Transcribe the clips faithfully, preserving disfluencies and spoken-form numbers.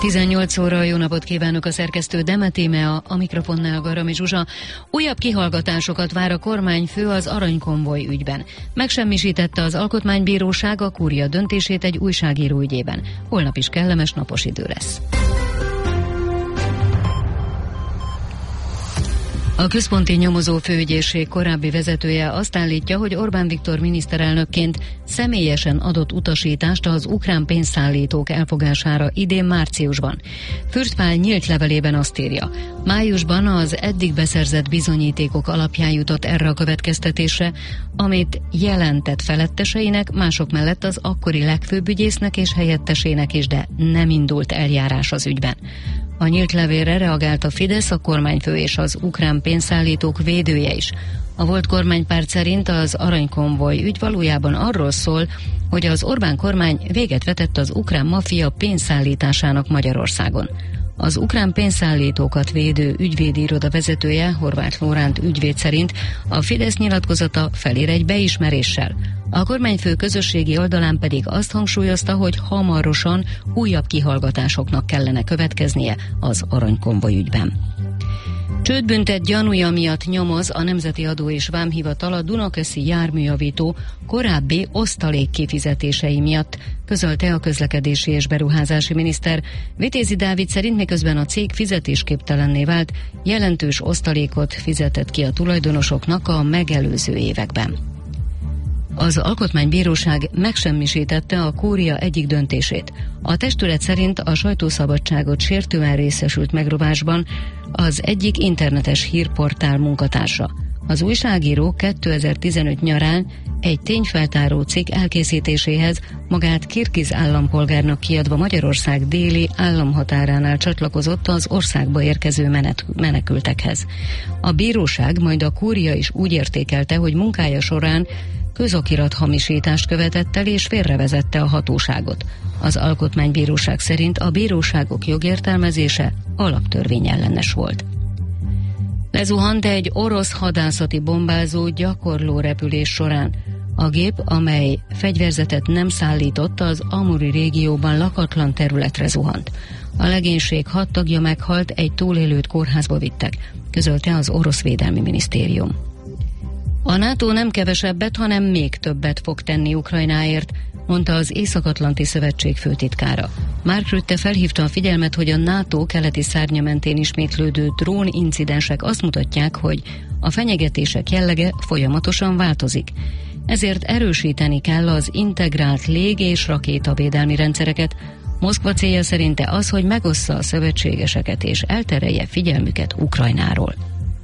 tizennyolc óra, jó napot kívánok, a szerkesztő Demetímea, a mikrofonnál Garami Zsuzsa. Újabb kihallgatásokat vár a kormányfő az aranykonvoj ügyben. Megsemmisítette az Alkotmánybíróság a kúria döntését egy újságíró ügyében. Holnap is kellemes napos idő lesz. A központi nyomozó főügyészség korábbi vezetője azt állítja, hogy Orbán Viktor miniszterelnökként személyesen adott utasítást az ukrán pénzszállítók elfogására idén márciusban. Fürst Pál nyílt levelében azt írja: májusban az eddig beszerzett bizonyítékok alapján jutott erre a következtetésre, amit jelentett feletteseinek, mások mellett az akkori legfőbb ügyésznek és helyettesének is, de nem indult eljárás az ügyben. A nyílt levélre reagált a Fidesz, a kormányfő és az ukrán pénzszállítók védője is. A volt kormánypárt szerint az aranykonvoj ügy valójában arról szól, hogy az Orbán kormány véget vetett az ukrán maffia pénzszállításának Magyarországon. Az ukrán pénzszállítókat védő ügyvédi iroda vezetője, Horváth Lóránt ügyvéd szerint a Fidesz nyilatkozata felér egy beismeréssel. A kormányfő közösségi oldalán pedig azt hangsúlyozta, hogy hamarosan újabb kihallgatásoknak kellene következnie az aranykonvoj ügyben. Csődbüntet gyanúja miatt nyomoz a Nemzeti Adó és Vámhivatal a Dunakeszi járműjavító korábbi osztalék kifizetései miatt, közölte a közlekedési és beruházási miniszter. Vitézi Dávid szerint miközben a cég fizetésképtelenné vált, jelentős osztalékot fizetett ki a tulajdonosoknak a megelőző években. Az Alkotmánybíróság megsemmisítette a kúria egyik döntését. A testület szerint a sajtószabadságot sértően részesült megrovásban az egyik internetes hírportál munkatársa. Az újságíró kétezer-tizenöt nyarán egy tényfeltáró cikk elkészítéséhez magát kirgiz állampolgárnak kiadva Magyarország déli államhatáránál csatlakozott az országba érkező menet, menekültekhez. A bíróság, majd a kúria is úgy értékelte, hogy munkája során közokirat hamisítást követett el és félrevezette a hatóságot. Az Alkotmánybíróság szerint a bíróságok jogértelmezése alaptörvényellenes volt. Lezuhant egy orosz hadászati bombázó gyakorló repülés során. A gép, amely fegyverzetet nem szállított, az Amuri régióban lakatlan területre zuhant. A legénység hat tagja meghalt, egy túlélőt kórházba vittek, közölte az orosz védelmi minisztérium. A NATO nem kevesebbet, hanem még többet fog tenni Ukrajnáért, mondta az Észak-Atlanti Szövetség főtitkára. Mark Rutte felhívta a figyelmet, hogy a NATO keleti szárnya mentén ismétlődő drónincidensek azt mutatják, hogy a fenyegetések jellege folyamatosan változik. Ezért erősíteni kell az integrált lég- és rakétavédelmi rendszereket. Moszkva célja szerinte az, hogy megossza a szövetségeseket és elterelje figyelmüket Ukrajnáról.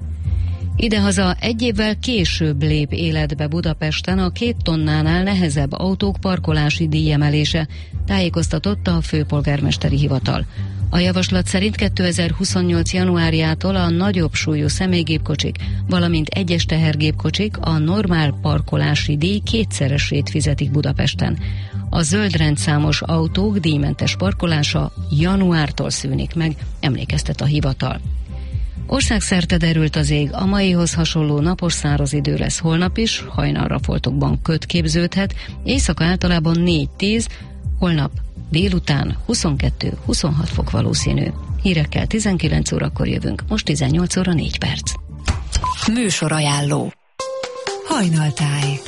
Idehaza egy évvel később lép életbe Budapesten a két tonnánál nehezebb autók parkolási díjemelése, tájékoztatott a főpolgármesteri hivatal. A javaslat szerint kétezer-huszonnyolc januárjától a nagyobb súlyú személygépkocsik, valamint egyes tehergépkocsik a normál parkolási díj kétszeresét fizetik Budapesten. A zöld rendszámos autók díjmentes parkolása januártól szűnik meg, emlékeztet a hivatal. Országszerte derült az ég, a maihoz hasonló napos száraz idő lesz holnap is, hajnalra foltokban köd képződhet, éjszaka általában négy-tíz, holnap délután huszonkettő-huszonhat fok valószínű. Hírekkel tizenkilenc órakor jövünk, most tizennyolc óra négy perc. Műsorajánló. Hajnaltáj.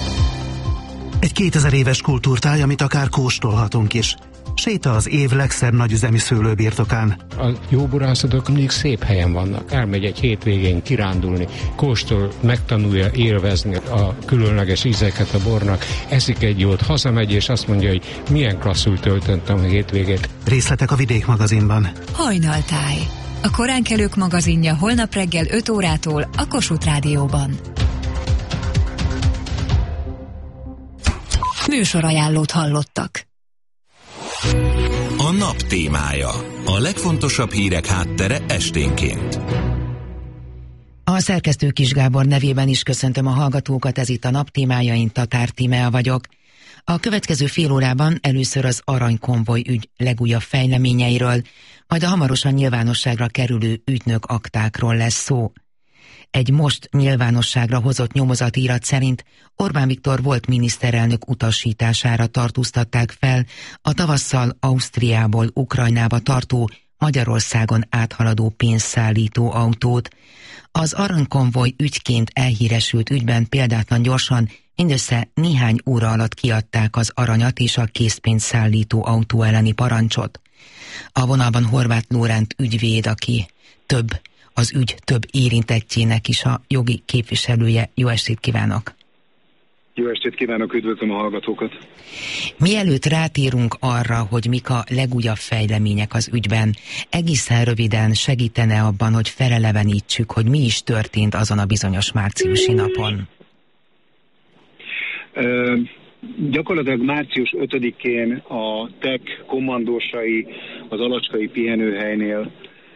Egy kétezer éves kultúrtáj, amit akár kóstolhatunk is. Séta az év legszebb nagyüzemi szőlőbirtokán. A jó borászatok mindig szép helyen vannak. Elmegy egy hétvégén kirándulni, kóstol, megtanulja élvezni a különleges ízeket a bornak, eszik egy jót, hazamegy és azt mondja, hogy milyen klasszul töltöttem a hétvégét. Részletek a Vidék magazinban. Hajnaltáj. A koránkelők magazinja holnap reggel öt órától a Kossuth Rádióban. Műsorajánlót hallottak. A nap témája. A legfontosabb hírek háttere esténként. A szerkesztő Kis Gábor nevében is köszöntöm a hallgatókat, ez itt a nap témája, én Tatár Tímea vagyok. A következő fél órában először az aranykonvoj ügy legújabb fejleményeiről, majd a hamarosan nyilvánosságra kerülő ügynök aktákról lesz szó. Egy most nyilvánosságra hozott nyomozatírat szerint Orbán Viktor volt miniszterelnök utasítására tartóztatták fel a tavasszal Ausztriából Ukrajnába tartó, Magyarországon áthaladó pénzszállító autót. Az aranykonvoj ügyként elhíresült ügyben példátlan gyorsan mindössze néhány óra alatt kiadták az aranyat és a készpénzszállító autó elleni parancsot. A vonalban Horváth Lóránt ügyvéd, aki több, az ügy több érintettjének is a jogi képviselője. Jó estét kívánok! Jó estét kívánok, üdvözlöm a hallgatókat! Mielőtt rátérünk arra, hogy mik a legújabb fejlemények az ügyben, egészen röviden segítene abban, hogy felelevenítsük, hogy mi is történt azon a bizonyos márciusi napon? Uh, gyakorlatilag március ötödikén a té e ká kommandósai az alacskai pihenőhelynél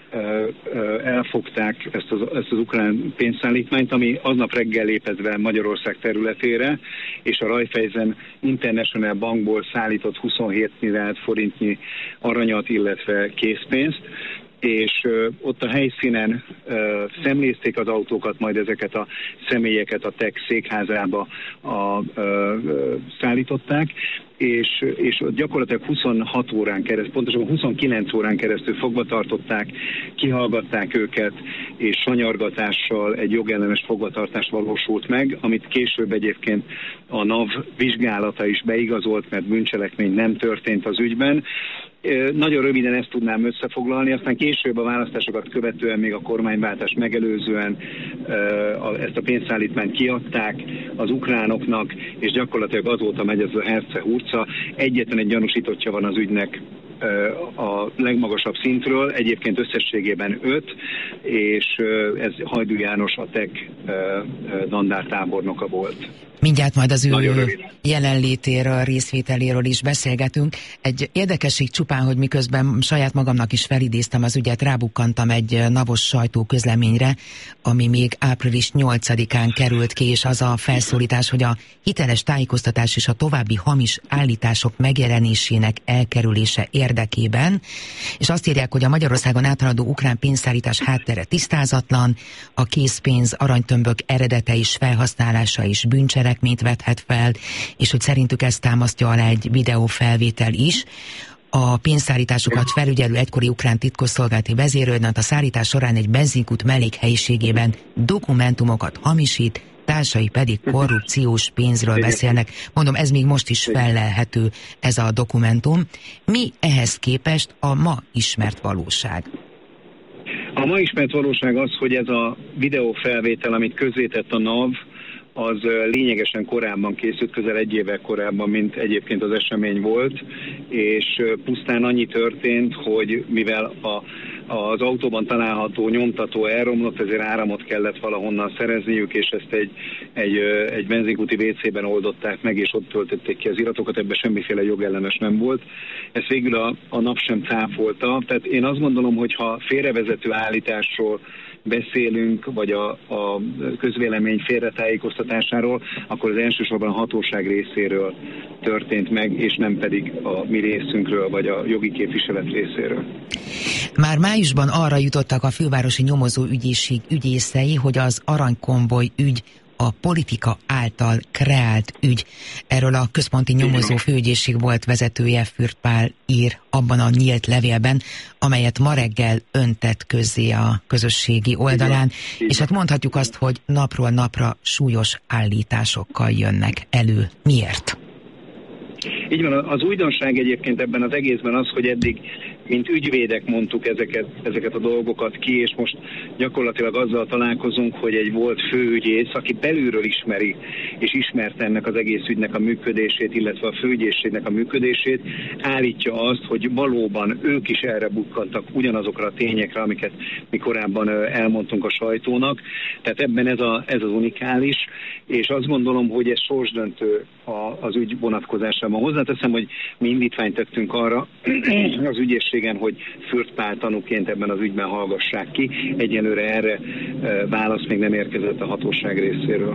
elfogták ezt az, ezt az ukrán pénzszállítmányt, ami aznap reggel lépett be Magyarország területére, és a Raiffeisen International Bankból szállított huszonhét milliárd forintnyi aranyat, illetve készpénzt, és uh, ott a helyszínen uh, szemlézték az autókat, majd ezeket a személyeket a té e ká székházába a, uh, uh, szállították, és, és gyakorlatilag huszonhat órán keresztül, pontosabban huszonkilenc órán keresztül fogva tartották, kihallgatták őket, és sanyargatással egy jogellenes fogvatartás valósult meg, amit később egyébként a NAV vizsgálata is beigazolt, mert bűncselekmény nem történt az ügyben. Nagyon röviden ezt tudnám összefoglalni, aztán később a választásokat követően, még a kormányváltást megelőzően ezt a pénzszállítmányt kiadták az ukránoknak, és gyakorlatilag azóta megy ez a herce-hurca. Egyetlen egy gyanúsítottja van az ügynek a legmagasabb szintről, egyébként összességében öt, és ez Hajdú János, a té e ká dandártábornoka volt. Mindjárt majd az ő jelenlétéről, részvételéről is beszélgetünk. Egy érdekesség csupán, hogy miközben saját magamnak is felidéztem az ügyet, rábukkantam egy navos sajtóközleményre, ami még április nyolcadikán került ki, és az a felszólítás, hogy a hiteles tájékoztatás és a további hamis állítások megjelenésének elkerülése érdekében, és azt írják, hogy a Magyarországon áthaladó ukrán pénzszállítás háttere tisztázatlan, a készpénz aranytömbök eredete és felhasználása is bűncselekményt vethet fel, és hogy szerintük ezt támasztja alá egy videófelvétel is. A pénzszállításokat felügyelő egykori ukrán titkosszolgálati vezérőrnagy a szállítás során egy benzinkút mellékhelyiségében dokumentumokat hamisít, társai pedig korrupciós pénzről beszélnek. Mondom, ez még most is fellelhető, ez a dokumentum. Mi ehhez képest a ma ismert valóság? A ma ismert valóság az, hogy ez a videófelvétel, amit közzétett a NAV, az lényegesen korábban készült, közel egy évvel korábban, mint egyébként az esemény volt, és pusztán annyi történt, hogy mivel a, az autóban található nyomtató elromlott, ezért áramot kellett valahonnan szerezniük, és ezt egy, egy, egy benzinkúti vécében oldották meg, és ott töltötték ki az iratokat, ebben semmiféle jogellenes nem volt. Ezt végül a, a nap sem cáfolta. Tehát én azt gondolom, hogy ha félrevezető állításról beszélünk, vagy a, a közvélemény félretájékoztatásáról, akkor az elsősorban a hatóság részéről történt meg, és nem pedig a mi részünkről, vagy a jogi képviselet részéről. Már májusban arra jutottak a fővárosi nyomozó ügyészség ügyészei, hogy az aranykonvoj ügy a politika által kreált ügy. Erről a központi nyomozó főügyészség volt vezetője, Fürth Pál ír abban a nyílt levélben, amelyet ma reggel öntett közzé a közösségi oldalán, és hát mondhatjuk azt, hogy napról napra súlyos állításokkal jönnek elő. Miért? Így van, az újdonság egyébként ebben az egészben az, hogy eddig mint ügyvédek mondtuk ezeket, ezeket a dolgokat ki, és most gyakorlatilag azzal találkozunk, hogy egy volt főügyész, aki belülről ismeri, és ismerte ennek az egész ügynek a működését, illetve a főügyészségnek a működését, állítja azt, hogy valóban ők is erre bukkantak ugyanazokra a tényekre, amiket mi korábban elmondtunk a sajtónak. Tehát ebben ez, a, ez az unikális, és azt gondolom, hogy ez sorsdöntő az ügy vonatkozásában. Hozzáteszem, hogy mi indítványt tettünk arra az ügyészségen, hogy Fürth Pál tanúként ebben az ügyben hallgassák ki. Egyelőre erre válasz még nem érkezett a hatóság részéről.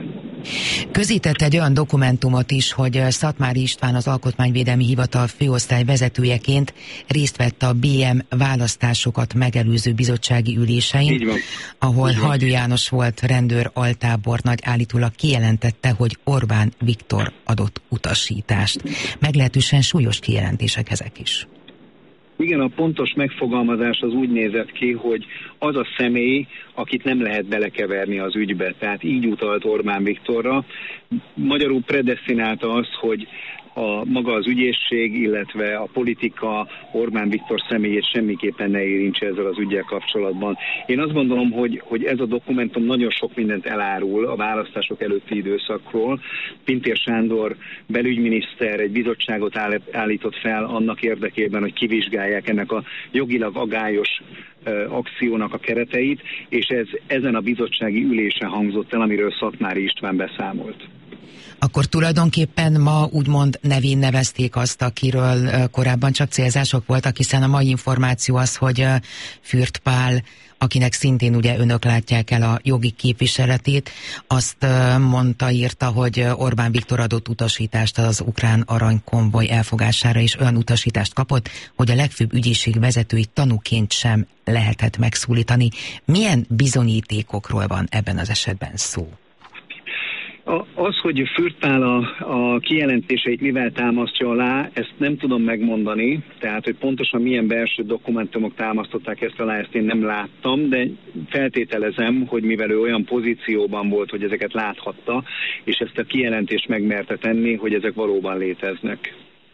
Közített egy olyan dokumentumot is, hogy Szatmári István az Alkotmányvédelmi Hivatal főosztály vezetőjeként részt vett a bé em választásokat megelőző bizottsági ülésein, ahol Hajdú János volt rendőr altábornagy, állítólag kijelentette, hogy Orbán Viktor adott utasítást. Meglehetősen súlyos kijelentések ezek is. Igen, a pontos megfogalmazás az úgy nézett ki, hogy az a személy, akit nem lehet belekeverni az ügybe. Tehát így utalt Orbán Viktorra. Magyarul predesztinálta azt, hogy a maga az ügyészség, illetve a politika Orbán Viktor személyét semmiképpen ne érintse ezzel az üggyel kapcsolatban. Én azt gondolom, hogy, hogy ez a dokumentum nagyon sok mindent elárul a választások előtti időszakról. Pintér Sándor belügyminiszter egy bizottságot állított fel annak érdekében, hogy kivizsgálják ennek a jogilag agályos akciónak a kereteit, és ez ezen a bizottsági ülésen hangzott el, amiről Szatmári István beszámolt. Akkor tulajdonképpen ma úgymond nevén nevezték azt, akiről korábban csak célzások voltak, hiszen a mai információ az, hogy Fürth Pál, akinek szintén ugye önök látják el a jogi képviseletét, azt mondta, írta, hogy Orbán Viktor adott utasítást az ukrán aranykonvoj elfogására, és olyan utasítást kapott, hogy a legfőbb ügyészség vezetőit tanúként sem lehetett megszólítani. Milyen bizonyítékokról van ebben az esetben szó? Az, hogy Fürth Pál a, a kijelentéseit mivel támasztja alá, ezt nem tudom megmondani, tehát hogy pontosan milyen belső dokumentumok támasztották ezt alá, ezt én nem láttam, de feltételezem, hogy mivel ő olyan pozícióban volt, hogy ezeket láthatta, és ezt a kijelentést megmerte tenni, hogy ezek valóban léteznek.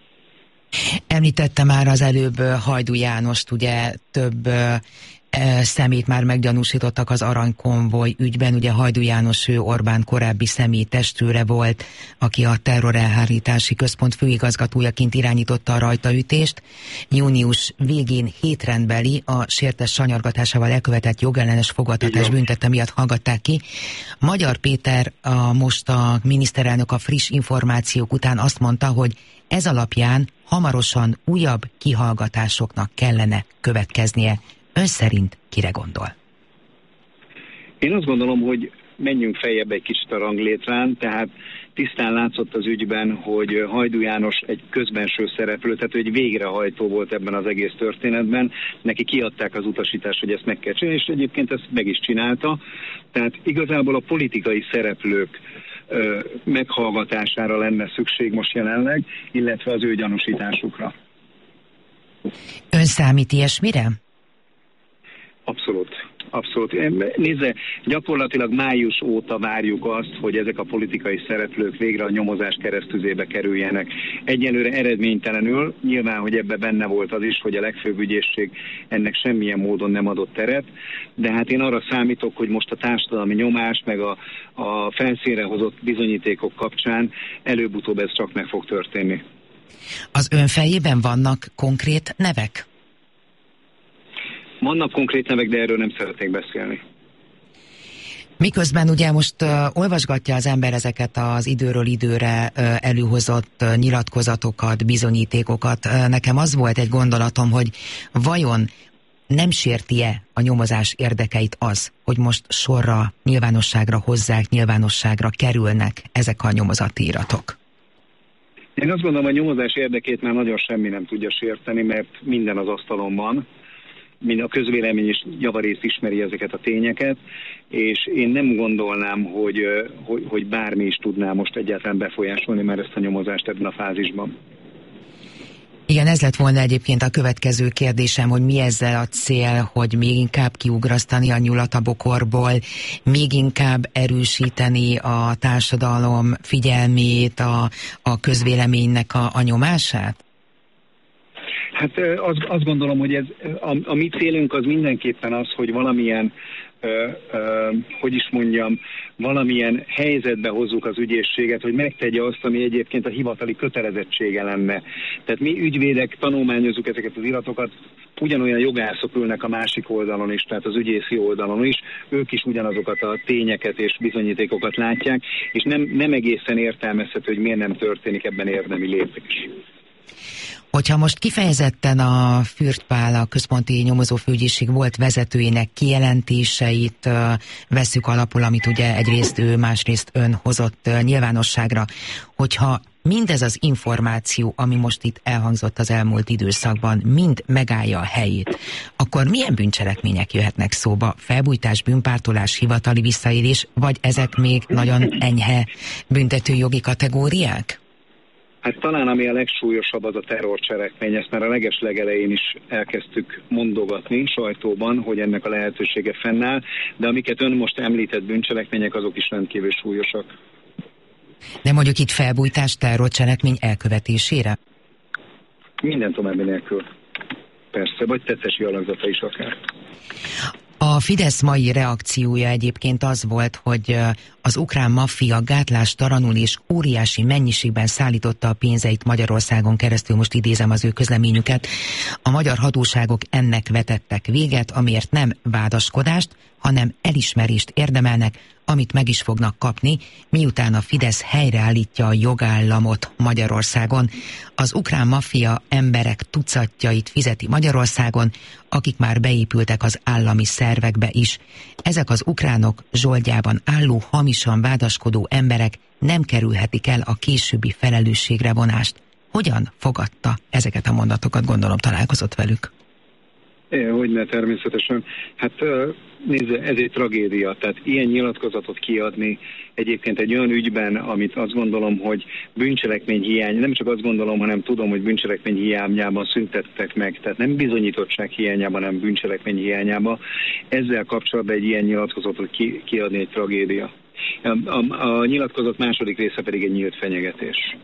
Említette már az előbb Hajdú Jánost, ugye több szemét már meggyanúsítottak az aranykonvoj ügyben. Ugye Hajdú János, ő Orbán korábbi személy testőre volt, aki a terrorelhárítási központ főigazgatójaként irányította a rajtaütést. Június végén hétrendbeli, a sértes sanyargatásával elkövetett jogellenes fogadtatás büntette miatt hallgatták ki. Magyar Péter, a most a miniszterelnök a friss információk után azt mondta, hogy ez alapján hamarosan újabb kihallgatásoknak kellene következnie. Ön szerint kire gondol? Én azt gondolom, hogy menjünk feljebb egy kicsit a ranglétrán, tehát tisztán látszott az ügyben, hogy Hajdú János egy közbenső szereplő, tehát egy végrehajtó volt ebben az egész történetben. Neki kiadták az utasítást, hogy ezt meg kell csinálni, és egyébként ezt meg is csinálta. Tehát igazából a politikai szereplők ö, meghallgatására lenne szükség most jelenleg, illetve az ő gyanúsításukra. Ön számít ilyesmire? Abszolút. Abszolút. Nézze, gyakorlatilag május óta várjuk azt, hogy ezek a politikai szereplők végre a nyomozás keresztüzébe kerüljenek. Egyelőre eredménytelenül, nyilván, hogy ebbe benne volt az is, hogy a legfőbb ügyészség ennek semmilyen módon nem adott teret, de hát én arra számítok, hogy most a társadalmi nyomás, meg a, a felszínre hozott bizonyítékok kapcsán előbb-utóbb ez csak meg fog történni. Az ön fejében vannak konkrét nevek? Vannak konkrét nevek, de erről nem szeretnék beszélni. Miközben ugye most uh, olvasgatja az ember ezeket az időről időre uh, előhozott uh, nyilatkozatokat, bizonyítékokat, uh, nekem az volt egy gondolatom, hogy vajon nem sérti-e a nyomozás érdekeit az, hogy most sorra, nyilvánosságra hozzák, nyilvánosságra kerülnek ezek a nyomozati iratok? Én azt gondolom, a nyomozás érdekét már nagyon semmi nem tudja sérteni, mert minden az asztalon van. Mind a közvélemény is javarészt ismeri ezeket a tényeket, és én nem gondolnám, hogy, hogy, hogy bármi is tudná most egyáltalán befolyásolni már ezt a nyomozást ebben a fázisban. Igen, ez lett volna egyébként a következő kérdésem, hogy mi ezzel a cél, hogy még inkább kiugrasztani a nyulat a bokorból, még inkább erősíteni a társadalom figyelmét, a, a közvéleménynek a, a nyomását? Hát azt, azt gondolom, hogy ez, a, a mi célunk az mindenképpen az, hogy valamilyen, ö, ö, hogy is mondjam, valamilyen helyzetbe hozzuk az ügyészséget, hogy megtegye azt, ami egyébként a hivatali kötelezettsége lenne. Tehát mi ügyvédek tanulmányozzuk ezeket az iratokat, ugyanolyan jogászok ülnek a másik oldalon is, tehát az ügyészi oldalon is, ők is ugyanazokat a tényeket és bizonyítékokat látják, és nem, nem egészen értelmezhető, hogy miért nem történik ebben érdemi lépés. Hogyha most kifejezetten a Fürth Pál, a Központi Nyomozófőügyészség volt vezetőjének kijelentéseit vesszük alapul, amit ugye egyrészt ő, másrészt ön hozott nyilvánosságra, hogyha mindez az információ, ami most itt elhangzott az elmúlt időszakban, mind megállja a helyét, akkor milyen bűncselekmények jöhetnek szóba? Felbujtás, bűnpártolás, hivatali visszaélés, vagy ezek még nagyon enyhe büntetőjogi kategóriák? Hát talán ami a legsúlyosabb, az a terrorcselekmény, ezt már a leges legelején is elkezdtük mondogatni sajtóban, hogy ennek a lehetősége fennáll, de amiket ön most említett bűncselekmények, azok is rendkívül súlyosak. De mondjuk itt felbujtás, terrorcselekmény elkövetésére? Minden további nélkül. Persze, vagy tettesi alakzata is akár. A Fidesz mai reakciója egyébként az volt, hogy az ukrán maffia gátlástalanul és óriási mennyiségben szállította a pénzeit Magyarországon keresztül, most idézem az ő közleményüket. A magyar hatóságok ennek vetettek véget, amiért nem vádaskodást, hanem elismerést érdemelnek, amit meg is fognak kapni, miután a Fidesz helyreállítja a jogállamot Magyarországon. Az ukrán maffia emberek tucatjait fizeti Magyarországon, akik már beépültek az állami szervekbe is. Ezek az ukránok zsoldjában álló, hamisan vádaskodó emberek nem kerülhetik el a későbbi felelősségre vonást. Hogyan fogadta ezeket a mondatokat, gondolom találkozott velük? Hogyne, természetesen. Hát nézze, ez egy tragédia. Tehát ilyen nyilatkozatot kiadni egyébként egy olyan ügyben, amit azt gondolom, hogy bűncselekmény hiány, nem csak azt gondolom, hanem tudom, hogy bűncselekmény hiányában szüntettek meg. Tehát nem bizonyítottság hiányában, hanem bűncselekmény hiányában. Ezzel kapcsolatban egy ilyen nyilatkozatot ki, kiadni egy tragédia. A, a, a nyilatkozat második része pedig egy nyílt fenyegetés.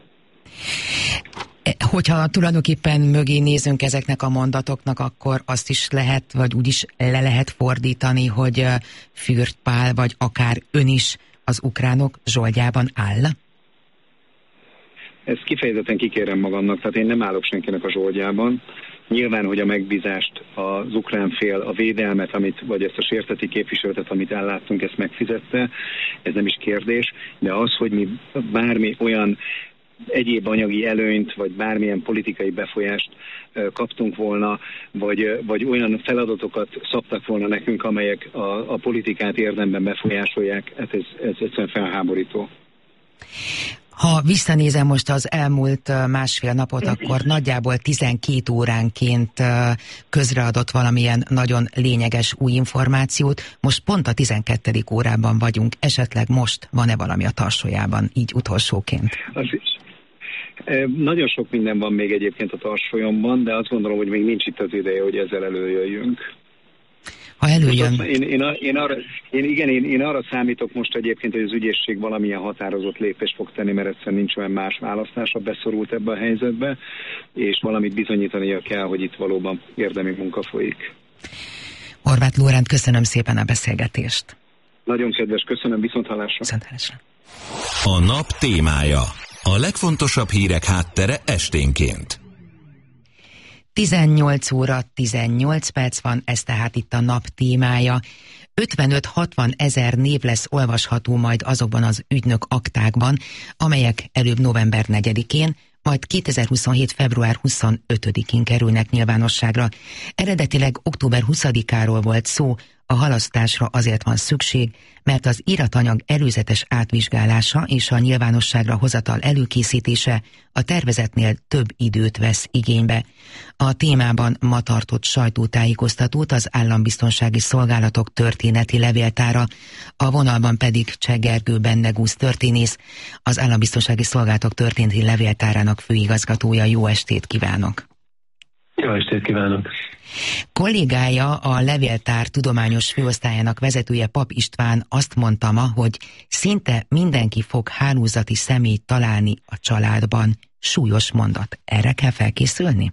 Hogyha tulajdonképpen mögé nézünk ezeknek a mondatoknak, akkor azt is lehet, vagy úgy is le lehet fordítani, hogy Fürth Pál, vagy akár ön is az ukránok zsoldjában áll? Ezt kifejezetten kikérem magamnak, tehát én nem állok senkinek a zsoldjában. Nyilván, hogy a megbízást az ukrán fél, a védelmet, amit, vagy ezt a sérteti képviseletet, amit elláttunk, ezt megfizette, ez nem is kérdés, de az, hogy mi bármi olyan egyéb anyagi előnyt, vagy bármilyen politikai befolyást kaptunk volna, vagy, vagy olyan feladatokat szabtak volna nekünk, amelyek a, a politikát érdemben befolyásolják, hát ez, ez egyszerűen felháborító. Ha visszanézem most az elmúlt másfél napot, akkor nagyjából tizenkét óránként közreadott valamilyen nagyon lényeges új információt. Most pont a tizenkettedik órában vagyunk. Esetleg most van-e valami a tarsójában, így utolsóként? Az is. Nagyon sok minden van még egyébként a tarsolyomban, de azt gondolom, hogy még nincs itt az ideje, hogy ezzel előjöjjünk. Ha előjön... Most, én, én, én, arra, én, igen, én, én arra számítok most egyébként, hogy az ügyészség valamilyen határozott lépést fog tenni, mert egyszerűen nincs olyan más választása, beszorult ebbe a helyzetbe, és valamit bizonyítania kell, hogy itt valóban érdemi munka folyik. Horváth Lóránt, köszönöm szépen a beszélgetést. Nagyon kedves, köszönöm, viszonthallásra. Viszonthallásra. A nap témája. A legfontosabb hírek háttere esténként. tizennyolc óra tizennyolc perc van, ez tehát itt a nap témája. ötvenöt-hatvan ezer név lesz olvasható majd azokban az ügynök aktákban, amelyek előbb november negyedikén, majd kétezer-huszonhét. február huszonötödikén kerülnek nyilvánosságra. Eredetileg október huszadikáról volt szó, a halasztásra azért van szükség, mert az iratanyag előzetes átvizsgálása és a nyilvánosságra hozatal előkészítése a tervezetnél több időt vesz igénybe. A témában ma tartott sajtótájékoztatót az Állambiztonsági Szolgálatok történeti levéltára, a vonalban pedig Cseh Gergő Bennegusz történész, az Állambiztonsági Szolgálatok történeti levéltárának főigazgatója. Jó estét kívánok! Jó estét kívánok! Kollégája, a levéltár tudományos főosztályának vezetője, Pap István azt mondta ma, hogy szinte mindenki fog hálózati személyt találni a családban. Súlyos mondat. Erre kell felkészülni?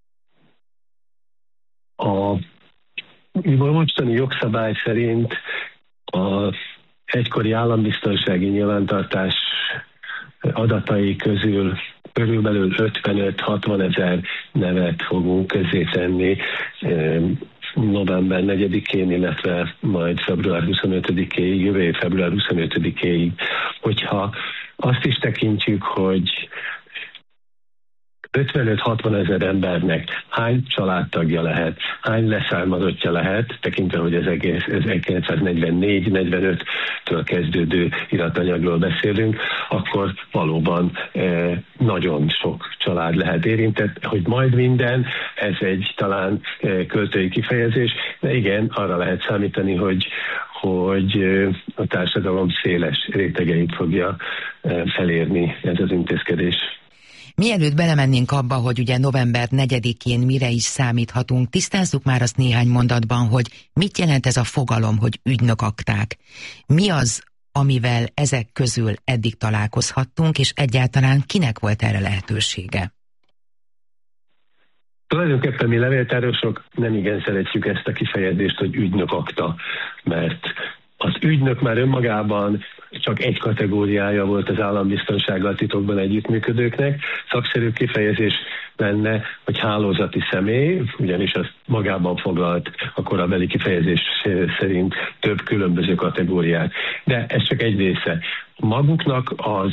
A mostani jogszabály szerint a egykori állambiztonsági nyilvántartás adatai közül körülbelül ötvenöt-hatvan ezer nevet fogunk közzétenni november negyedikén, illetve majd február huszonötödikéig, jövő év február huszonötödikéig. Hogyha azt is tekintjük, hogy ötvenöt-hatvan ezer embernek hány családtagja lehet, hány leszármazottja lehet, tekintve, hogy ez ezerkilencszáznegyvennégy negyvenöttől kezdődő iratanyagról beszélünk, akkor valóban eh, nagyon sok család lehet érintett, hogy majd minden, ez egy talán eh, költői kifejezés, de igen, arra lehet számítani, hogy hogy a társadalom széles rétegeit fogja elérni ez az intézkedés. Mielőtt belemennénk abba, hogy ugye november negyedikén mire is számíthatunk, tisztázzuk már azt néhány mondatban, hogy mit jelent ez a fogalom, hogy ügynökakták. Mi az, amivel ezek közül eddig találkozhattunk, és egyáltalán kinek volt erre lehetősége? Tulajdonképpen mi levéltárosok nem igen szeretjük ezt a kifejezést, hogy ügynökakta, mert az ügynök már önmagában csak egy kategóriája volt az állambiztonsággal titokban együttműködőknek. Szakszerű kifejezés lenne, hogy hálózati személy, ugyanis azt magában foglalt a korabeli kifejezés szerint több különböző kategóriát. De ez csak egy része. Maguknak az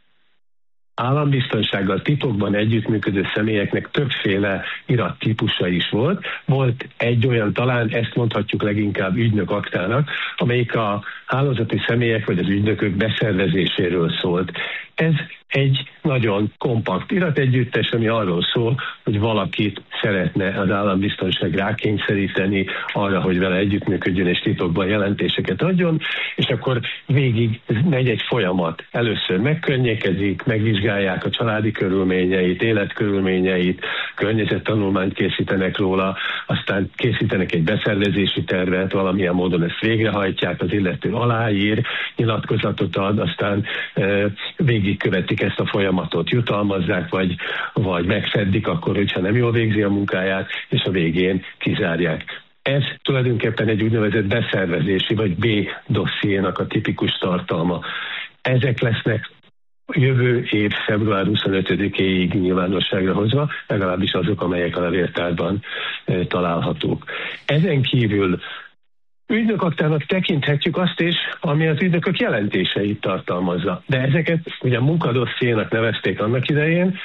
állambiztonsággal titokban együttműködő személyeknek többféle irattípusa is volt. Volt egy olyan, talán ezt mondhatjuk leginkább ügynök aktának, amelyik a hálózati személyek vagy az ügynökök beszervezéséről szólt. Ez egy nagyon kompakt irategyüttes, ami arról szól, hogy valakit szeretne az állambiztonság rákényszeríteni arra, hogy vele együttműködjön és titokban jelentéseket adjon, és akkor végig megy egy folyamat. Először megkörnyékezik, megvizsgálják a családi körülményeit, életkörülményeit, környezettanulmányt készítenek róla, aztán készítenek egy beszervezési tervet, valamilyen módon ezt végrehajtják, az illető aláír, nyilatkozatot ad, aztán e, végigkövetik ezt a folyamatot, jutalmazzák, vagy, vagy megfeddik akkor, hogyha nem jól végzi a munkáját, és a végén kizárják. Ez tulajdonképpen egy úgynevezett beszervezési vagy B-dossziénak a tipikus tartalma. Ezek lesznek jövő év február huszonötödikéig nyilvánosságra hozva, legalábbis azok, amelyek a levéltárban e, találhatók. Ezen kívül ügynökaktának tekinthetjük azt is, ami az ügynökök jelentéseit tartalmazza. De ezeket ugye munkadossziénak nevezték annak idején,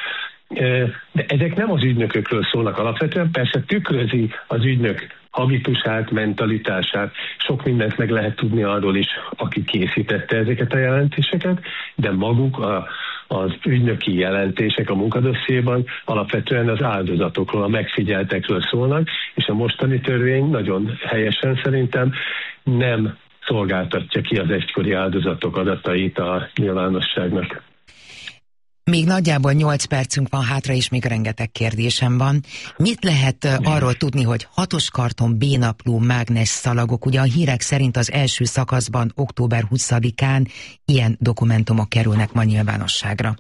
de ezek nem az ügynökökről szólnak alapvetően, persze tükrözi az ügynök habitusát, mentalitását, sok mindent meg lehet tudni arról is, aki készítette ezeket a jelentéseket, de maguk a, az ügynöki jelentések a munkadossziéban alapvetően az áldozatokról, a megfigyeltekről szólnak, és a mostani törvény nagyon helyesen szerintem nem szolgáltatja ki az egykori áldozatok adatait a nyilvánosságnak. Még nagyjából nyolc percünk van hátra, és még rengeteg kérdésem van. Mit lehet arról tudni, hogy hatos karton B-napló mágnes szalagok, ugye a hírek szerint az első szakaszban október huszadikán ilyen dokumentumok kerülnek ma nyilvánosságra?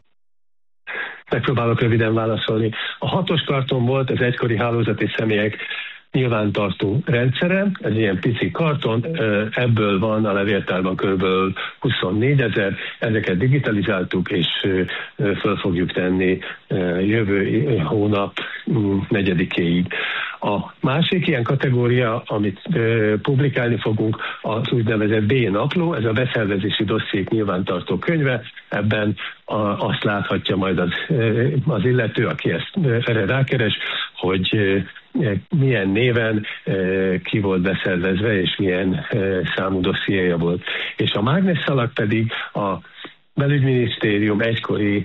Megpróbálok röviden válaszolni. A hatos karton volt az egykori hálózati személyek nyilvántartó rendszere, ez ilyen pici karton, ebből van a levéltárban kb. huszonnégyezer, ezeket digitalizáltuk, és föl fogjuk tenni jövő hónap negyedikéig. A másik ilyen kategória, amit publikálni fogunk, az úgynevezett B-napló, ez a beszervezési dossziék nyilvántartó könyve, ebben azt láthatja majd az, az illető, aki ezt erre rákeres, hogy milyen néven ki volt beszervezve, és milyen számú dossziéja volt. És a mágnesszalag pedig a belügyminisztérium egykori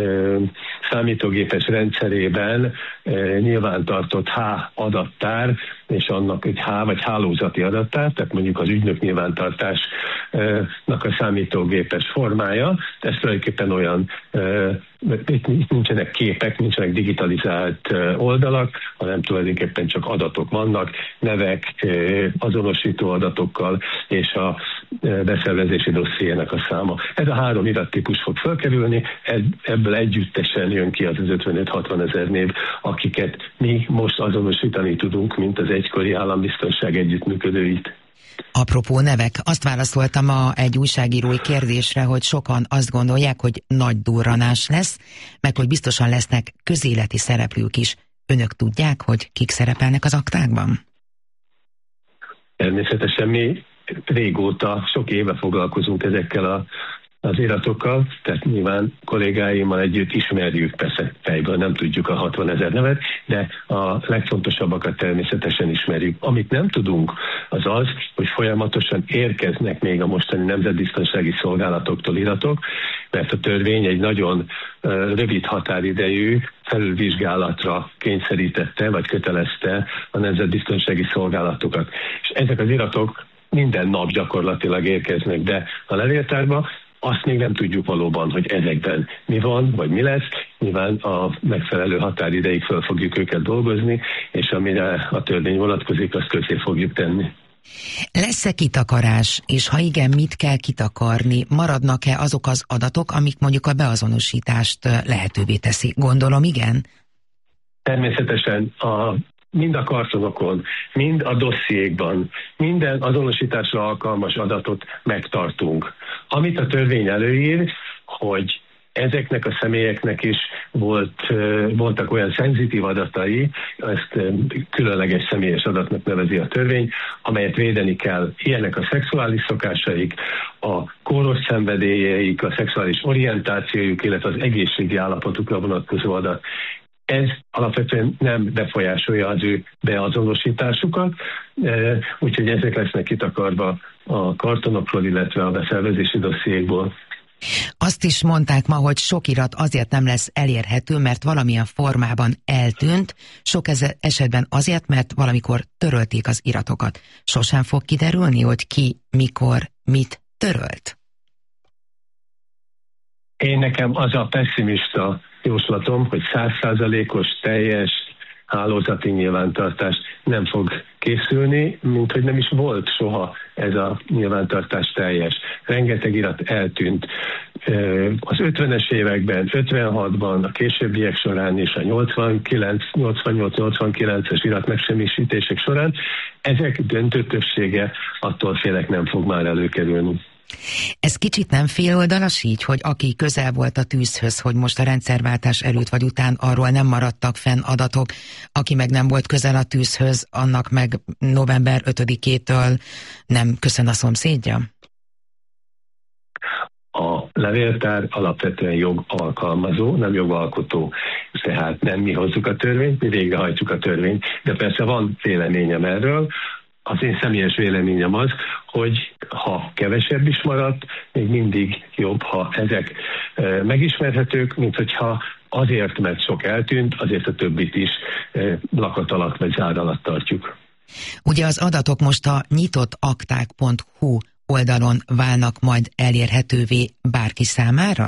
számítógépes rendszerében nyilvántartott H adattár, és annak egy H vagy hálózati adattár, tehát mondjuk az ügynök nyilvántartásnak a számítógépes formája. Ez tulajdonképpen olyan, itt nincsenek képek, nincsenek digitalizált oldalak, hanem tulajdonképpen csak adatok vannak, nevek, azonosító adatokkal, és a beszervezési dossziének a száma. Ez a három irattípus fog felkerülni, ebből együttesen jön ki az az ötvenöt-hatvan ezer név, akiket mi most azonosítani tudunk, mint az egykori állambiztonság együttműködőit. Apropó nevek, azt válaszoltam a egy újságírói kérdésre, hogy sokan azt gondolják, hogy nagy durranás lesz, meg hogy biztosan lesznek közéleti szereplők is. Önök tudják, hogy kik szerepelnek az aktákban? Természetesen mi régóta, sok éve foglalkozunk ezekkel a az iratokkal, tehát nyilván kollégáimmal együtt ismerjük, persze fejből nem tudjuk a hatvanezer nevet, de a legfontosabbakat természetesen ismerjük. Amit nem tudunk, az az, hogy folyamatosan érkeznek még a mostani nemzetbiztonsági szolgálatoktól iratok, mert a törvény egy nagyon rövid határidejű felülvizsgálatra kényszerítette, vagy kötelezte a nemzetbiztonsági szolgálatokat. És ezek az iratok minden nap gyakorlatilag érkeznek be a levéltárba, azt még nem tudjuk valóban, hogy ezekben mi van, vagy mi lesz. Nyilván a megfelelő határideig föl fogjuk őket dolgozni, és amire a törvény vonatkozik, azt közé fogjuk tenni. Lesz-e kitakarás, és ha igen, mit kell kitakarni? Maradnak-e azok az adatok, amik mondjuk a beazonosítást lehetővé teszi? Gondolom, igen? Természetesen a mind a kartonokon, mind a dossziékban, minden azonosításra alkalmas adatot megtartunk. Amit a törvény előír, hogy ezeknek a személyeknek is volt, voltak olyan szenzitív adatai, ezt különleges személyes adatnak nevezi a törvény, amelyet védeni kell. Ilyenek a szexuális szokásaik, a kóros szenvedélyeik, a szexuális orientációjuk, illetve az egészségi állapotukra vonatkozó adat. Ez alapvetően nem befolyásolja az ő beazonosításukat, úgyhogy ezek lesznek kitakarva a kartonokról, illetve a beszervezési dossziékból. Azt is mondták ma, hogy sok irat azért nem lesz elérhető, mert valamilyen formában eltűnt, sok esetben azért, mert valamikor törölték az iratokat. Sosem fog kiderülni, hogy ki, mikor, mit törölt? Én nekem az a pessimista jóslatom, hogy száz százalékos teljes hálózati nyilvántartás nem fog készülni, mint hogy nem is volt soha ez a nyilvántartás teljes. Rengeteg irat eltűnt. Az ötvenes években, ötvenhatban, a későbbiek során és a nyolcvankilenc, nyolcvannyolc, nyolcvankilences irat megsemmisítések során ezek döntő többsége attól félek nem fog már előkerülni. Ez kicsit nem féloldalas így, hogy aki közel volt a tűzhöz, hogy most a rendszerváltás előtt vagy után arról nem maradtak fenn adatok, aki meg nem volt közel a tűzhöz, annak meg november ötödikétől nem köszön a szomszédja? A levéltár alapvetően jogalkalmazó, nem jogalkotó, tehát nem mi hozzuk a törvényt, mi végrehajtjuk a törvényt, de persze van véleményem erről. Az én személyes véleményem az, hogy ha kevesebb is maradt, még mindig jobb, ha ezek e, megismerhetők, mint hogyha azért, mert sok eltűnt, azért a többit is e, lakat alatt vagy zár alatt tartjuk. Ugye az adatok most a nyitott akták pont hu oldalon válnak majd elérhetővé bárki számára?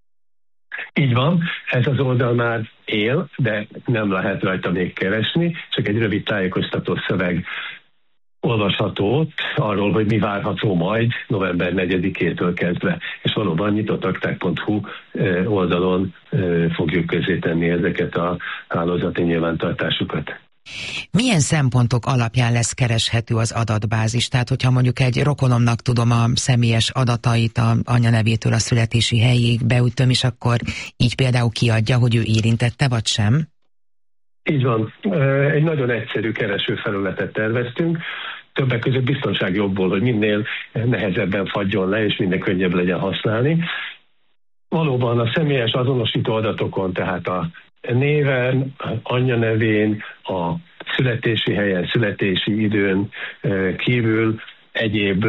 Így van, ez az oldal már él, de nem lehet rajta még keresni, csak egy rövid tájékoztató szöveg olvasható ott arról, hogy mi várható majd november negyedikétől kezdve, és valóban nyitottakták pont hu oldalon fogjuk közzétenni ezeket a hálózati nyilvántartásukat. Milyen szempontok alapján lesz kereshető az adatbázis? Tehát, hogyha mondjuk egy rokonomnak tudom a személyes adatait, a anyanevétől a születési helyig beütöm, és akkor így például kiadja, hogy ő érintette, vagy sem? Így van. Egy nagyon egyszerű keresőfelületet terveztünk, többek között biztonsági okból, hogy minél nehezebben fagyjon le, és minél könnyebb legyen használni. Valóban a személyes azonosító adatokon, tehát a néven, anyjanevén, a születési helyen, születési időn kívül egyéb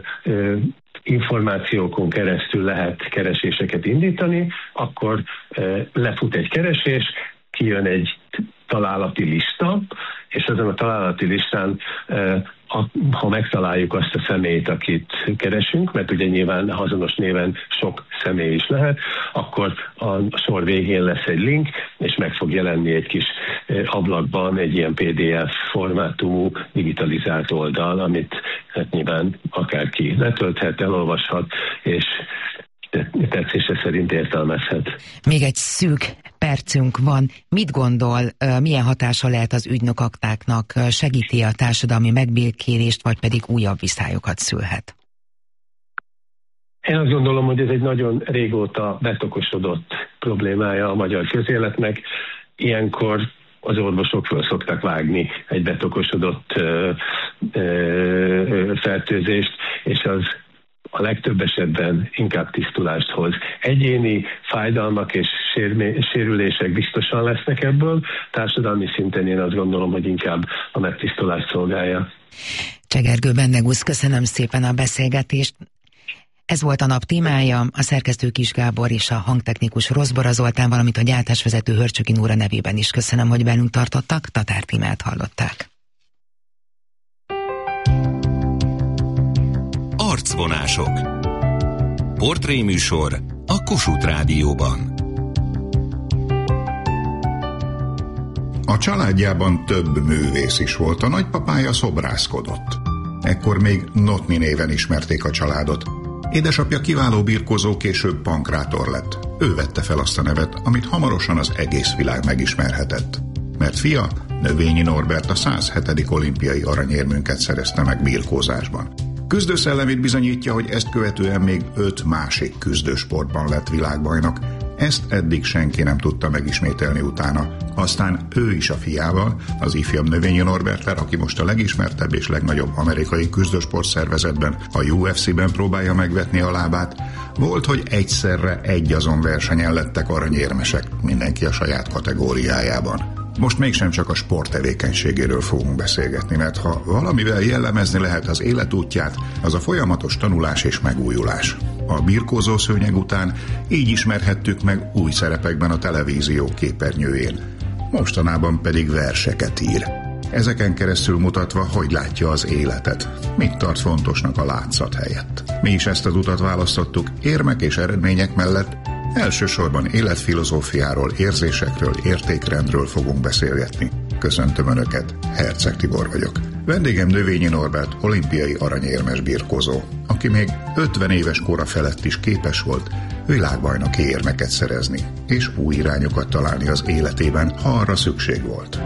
információkon keresztül lehet kereséseket indítani, akkor lefut egy keresés, kijön egy találati lista, és ezen a találati listán, ha megtaláljuk azt a személyt, akit keresünk, mert ugye nyilván azonos néven sok személy is lehet, akkor a sor végén lesz egy link, és meg fog jelenni egy kis ablakban egy ilyen pé dé ef formátumú digitalizált oldal, amit hát nyilván akárki letölthet, elolvashat, és tetszése szerint értelmezhet. Még egy szűk percünk van. Mit gondol, milyen hatása lehet az ügynökaktáknak? Segíti a társadalmi megbékélést, vagy pedig újabb viszályokat szülhet? Én azt gondolom, hogy ez egy nagyon régóta betokosodott problémája a magyar közéletnek. Ilyenkor az orvosok föl szoktak vágni egy betokosodott ö, ö, fertőzést, és az a legtöbb esetben inkább tisztulást hoz. Egyéni fájdalmak és sérülések biztosan lesznek ebből, társadalmi szinten én azt gondolom, hogy inkább a megtisztulást szolgálja. Csegergő Bennegusz, köszönöm szépen a beszélgetést. Ez volt a nap témája, a szerkesztő Kis Gábor és a hangtechnikus Rozbora Zoltán, valamint a gyártásvezető Hörcsöki Nóra nevében is köszönöm, hogy velünk tartottak. Tatár Tímát hallották. Arcvonások. Portréműsor a Kossuth Rádióban. A családjában több művész is volt, a nagypapája szobrászkodott. Ekkor még Notni néven ismerték a családot. Édesapja kiváló birkózó, később pankrátor lett. Ő vette fel azt a nevet, amit hamarosan az egész világ megismerhetett. Mert fia, Növényi Norbert a száz hetedik olimpiai aranyérmünket szerezte meg birkózásban. Küzdőszellemét bizonyítja, hogy ezt követően még öt másik küzdősportban lett világbajnok. Ezt eddig senki nem tudta megismételni utána. Aztán ő is a fiával, az ifjabb Növényi Norberttel, aki most a legismertebb és legnagyobb amerikai küzdősport szervezetben, a U F C-ben próbálja megvetni a lábát. Volt, hogy egyszerre egy azon versenyen lettek aranyérmesek, mindenki a saját kategóriájában. Most mégsem csak a sport tevékenységéről fogunk beszélgetni, mert ha valamivel jellemezni lehet az életútját, az a folyamatos tanulás és megújulás. A birkózó szőnyeg után így ismerhettük meg új szerepekben a televízió képernyőjén. Mostanában pedig verseket ír. Ezeken keresztül mutatva, hogy látja az életet, mit tart fontosnak a látszat helyett. Mi is ezt az utat választottuk, érmek és eredmények mellett. Elsősorban életfilozófiáról, érzésekről, értékrendről fogunk beszélgetni. Köszöntöm Önöket, Herceg Tibor vagyok. Vendégem Növényi Norbert, olimpiai aranyérmes birkózó, aki még ötven éves kora felett is képes volt világbajnoki érmeket szerezni, és új irányokat találni az életében, ha arra szükség volt.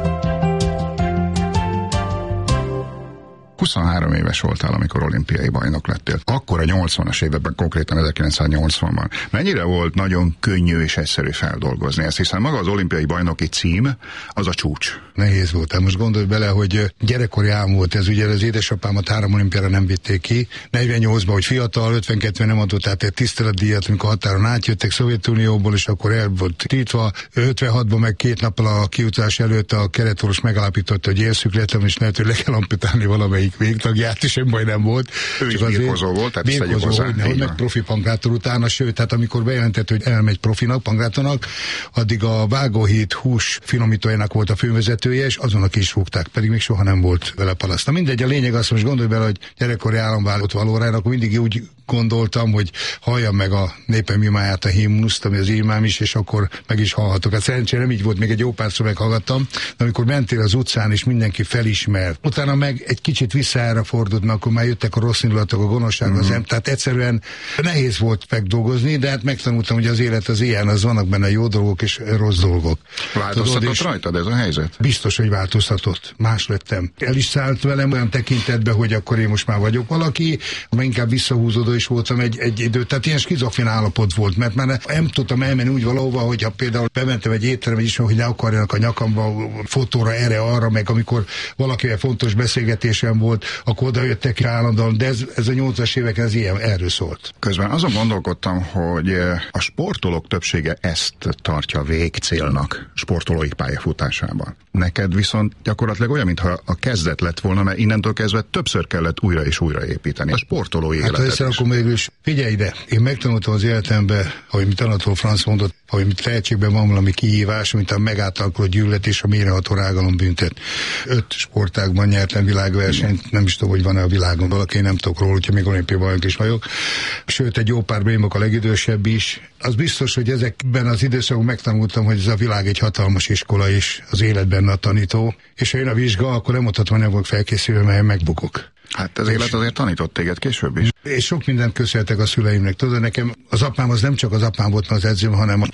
huszonhárom éves voltál, amikor olimpiai bajnok lettél. Akkor a nyolcvanas években, konkrétan ezerkilencszáznyolcvanban. Mennyire volt nagyon könnyű és egyszerű feldolgozni ezt, hiszen maga az olimpiai bajnoki cím, az a csúcs. Nehéz volt. Most gondolj bele, hogy gyerekkori álom volt ez, ugye az édesapámat három olimpiára nem vitték ki. negyvennyolcban, hogy fiatal, ötvenkettőben nem adott át egy tiszteletdíjat, amikor határon átjöttek Szovjetunióból, és akkor el volt tiltva. ötvenhatban meg két nappal a kiutás előtt a keretorvos megállapította, hogy élszükletem, és lehet, hogy le kell amputálni valamelyik végtagját, és baj nem volt. Ő is birkózó volt, tehát birkózó, hozzá. Hogy meg profi pankrátor utána, sőt, tehát amikor bejelentett, hogy elmegy profinak, pankrátornak, addig a Vágóhíd hús finomítójának volt a fővezetője, és azon ki is rúgták, pedig még soha nem volt vele panasz. Na mindegy, a lényeg az, most gondolj bele, hogy gyerekkori államvállott valóráján, akkor mindig úgy gondoltam, hogy halljam meg a népem imáját, a himnuszt, ami az imám is, és akkor meg is hallhatok. Hát szerencsére nem így volt, még egy jó párszor meghallgattam, de amikor mentél az utcán, és mindenki felismert, utána meg egy kicsit visszára fordult, mert akkor már jöttek a rossz indulatok, a gonoszság, mm-hmm. az em, tehát egyszerűen nehéz volt megdolgozni, de hát megtanultam, hogy az élet az ilyen, az vannak benne jó dolgok és rossz dolgok. Változtatott Tudod, rajtad ez a helyzet? Biztos, hogy változtatott. Más lettem. El is szállt velem olyan tekintetbe, hogy akkor én most már vagyok valaki, mert inkább visszahúzódó is voltam egy, egy időt. Tehát ilyen skizofrén állapot volt, mert már nem tudtam elmenni úgy valahova, hogyha például bementem egy étterembe is, hogy ne akarjanak a nyakamba fotóra, erre, arra, meg amikor valakivel fontos beszélgetésem volt, akkor oda jöttek állandóan, de ez, ez a nyolcvanas éveken ez ilyen, erről szólt. Közben azon gondolkodtam, hogy a sportolók többsége ezt tartja végcélnak sportolói pályafutásában. Neked viszont gyakorlatilag olyan, mintha a kezdet lett volna, mert innentől kezdve többször kellett újra és újra építeni a sportolói hát életet is. Akkor mégis figyelj ide, én megtanultam az életembe, ahogy mit Anatol Franz mondott, ahogy mit tehetségben van valami kihívás, mint a megáltalkuló gyűlölet és a mélyreható rágalom büntet. Öt sportágban nyertem világversenyt, nem is tudom, hogy van-e a világon valaki, én nem tudok róla, úgyhogy még olimpiai bajnok is vagyok. Sőt, egy jó pár brémok a legidősebb is. Az biztos, hogy ezekben az időszakban megtanultam, hogy ez a világ egy hatalmas iskola is, az életben a tanító, és ha jön a vizsga, akkor nem mondhatom, hogy nem vagyok felkészülve, mert megbukok. Hát az élet azért tanított téged később is. És sok mindent köszönhetek a szüleimnek. Tudod, nekem az apám az nem csak az apám volt az edzőm, hanem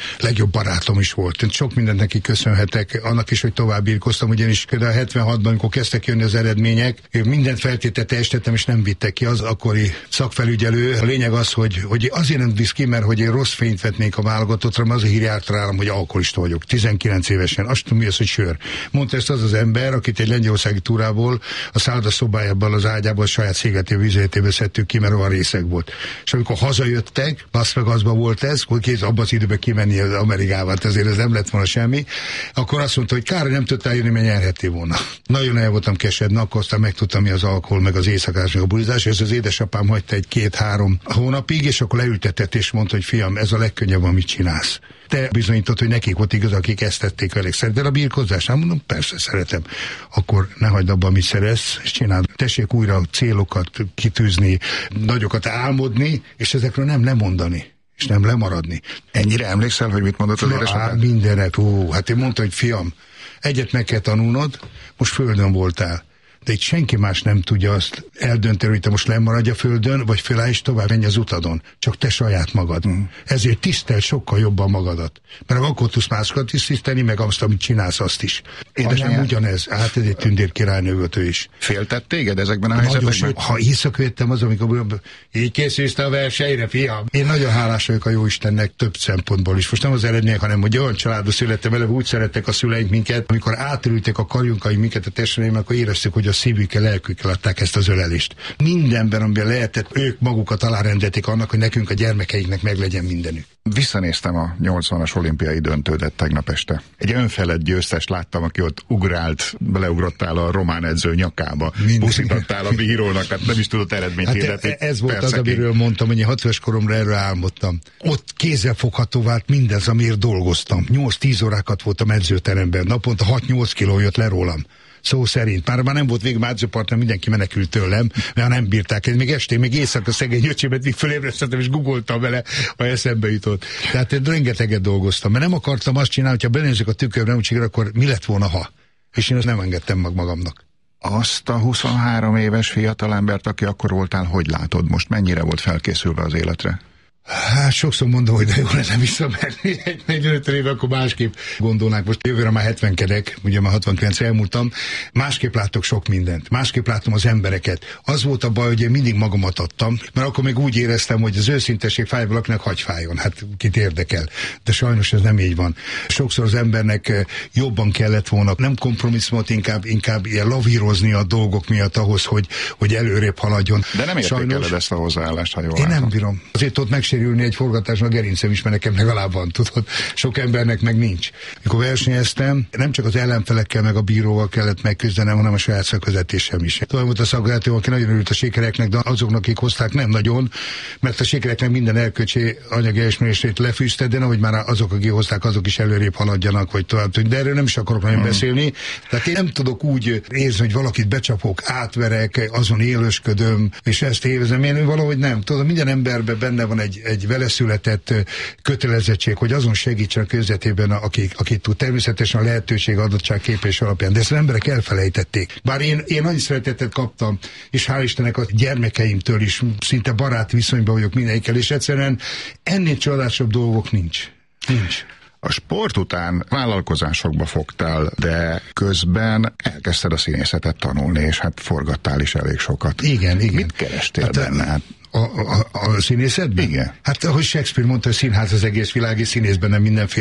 legjobb barátom is volt. Sok mindent neki köszönhetek, annak is, hogy tovább birkoztam, ugyanis például hetvenhatban, amikor kezdtek jönni az eredmények, mindent feltétlenül teljesítettem, és nem vittek ki az akkori szakfelügyelő. A lényeg az, hogy, hogy azért nem visz ki, mert hogy én rossz fényt vetnék a válogatottra, mert az a hír járt rám, hogy alkoholista vagyok. tizenkilenc évesen. Azt tudom, mi az, hogy sör. Mondta ezt az az ember, akit egy lengyelországi túrából a szálloda szobájában, az ágyában, a saját székletébe, vizéletéből szedtük ki, mert olyan részeg volt. És amikor hazajöttek, Las Vegasban volt ez, hogy kész abban az időben kimenni az Amerikával, ezért ez nem lett volna semmi, akkor azt mondta, hogy kár, nem tudtál jönni, mert nyerhettél volna. Nagyon el voltam kesedni, akkor aztán megtudtam, mi az alkohol, meg az éjszakás, meg a bulizás, és az édesapám hagyta egy két-három hónapig, és akkor leültetett, és mondta, hogy fiam, ez a legkönnyebb, amit csinálsz. Te bizonyított, hogy nekik volt igaz, akik ezt tették velük. Szereted a birkózást? Nem mondom, persze szeretem. Akkor ne hagyd abba, amit szeretsz, és csináld. Tessék újra célokat kitűzni, nagyokat álmodni, és ezekről nem lemondani. És nem lemaradni. Ennyire emlékszel, hogy mit mondott az édesapád? Mindenet, ó, hát én mondta, hogy fiam, egyet meg kell tanulnod, most földön voltál. De itt senki más nem tudja azt eldönteni, hogy te most lemaradj a földön, vagy fölállj és tovább menj az utadon. Csak te saját magad. Mm. Ezért tisztel sokkal jobban magadat. Mert akkor tudsz másokat is tisztelni, meg azt, amit csinálsz, azt is. Anyám ugyanez. Hát ez egy tündér királynő volt ő is. Féltett téged ezekben a helyzetekben? Sőt, ha északvettem az, amikor így készülsz a versenyre, fiam. Én nagyon hálás vagyok a Jóistennek több szempontból is. Most nem az eredmények, hanem hogy olyan családba születtem, eleve úgy szerettek a szüleink minket, amikor átültek a karjunkaink minket a testvéreim, akkor éreztük, hogy a szívükkel, lelkükkel adták ezt az ölelést. Mindenben, amiben lehetett, ők magukat alárendelték annak, hogy nekünk a gyermekeinknek meglegyen mindenük. Visszanéztem a nyolcvanas olimpiai döntődet tegnap este. Egy önfelett győztest láttam, aki ott ugrált, beleugrottál a román edző nyakába, buszítottál a bírónak, hát nem is tudott eredményt hát hirdetni. Ez volt az, amiről mondtam, hogy én hatvan éves koromra erről álmodtam. Ott kézzelfogható vált mindez, amiért dolgoztam. nyolc-tíz órákat voltam edzőteremben, naponta hat-nyolc kiló jött le rólam. Szó szerint. Már, már nem volt végül edzőpartner, mindenki menekült tőlem, mert nem bírták. Én még estén, még éjszaka szegény öcsémet még fölébresztettem, és googoltam vele, ha eszembe jutott. Tehát én rengeteget dolgoztam, mert nem akartam azt csinálni, hogyha benézzük a tükörbe, nem csinál, akkor mi lett volna, ha? És én azt nem engedtem meg magamnak. Azt a huszonhárom éves fiatalembert, aki akkor voltál, hogy látod most? Mennyire volt felkészülve az életre? Hát sokszor mondom, hogy de jó lenne visszamenni egy negyvenöt éve, akkor másképp gondolnánk. Most jövőre már hetvenkedek, ugye már hatvankilenc elmúltam, másképp látok sok mindent, másképp látom az embereket. Az volt a baj, hogy én mindig magamat adtam, mert akkor még úgy éreztem, hogy az őszintesség fáj valakinek, hagy fájjon, hát kit érdekel. De sajnos ez nem így van. Sokszor az embernek jobban kellett volna, nem kompromisszumot, inkább, inkább ilyen lavírozni a dolgok miatt ahhoz, hogy, hogy előrébb haladjon. De nem értékeled ezt a hozzáállást, ha jól Én látom. nem bírom. Azért ott megsérülni egy forgatáson a gerincem is, mert nekem legalább van, tudod. Sok embernek meg nincs. Mikor versenyeztem, nem csak az ellenfelekkel meg a bíróval kellett megküzdenem, hanem a saját szakvezetésem is. Tudom, volt a szakvezető, aki nagyon örült a sikereknek, de azoknak, akik hozták, nem nagyon, mert a sikereknek minden elköcsi anyagi elismerését lefűzte, de nehogy már azok, akik hozták, azok is előrébb haladjanak, vagy tovább. De erről nem is akarok nagyon hmm. beszélni. Tehát én nem tudok úgy érezni, hogy valakit becsapok, átverek, azon élősködöm, és ezt érzem. Én valahogy nem. Tudom, minden emberben benne van egy, egy vele született kötelezettség, hogy azon segítsen a közvetében, akik, akik tud. Természetesen a lehetőség adottság képes alapján, de ezt az emberek elfelejtették. Bár én, én annyi szeretetet kaptam, és hál' Istennek a gyermekeimtől is szinte barát viszonyban vagyok mindenikkel, és egyszerűen ennél csodásabb dolgok nincs. Nincs. A sport után vállalkozásokba fogtál, de közben elkezdted a színészetet tanulni, és hát forgattál is elég sokat. Igen, igen. Mit kerestél hát, benne? Hát a, a, a színészetben? Igen. Hát ahogy Shakespeare mondta, hogy színház az egész világ, és színészben nem mindenféle.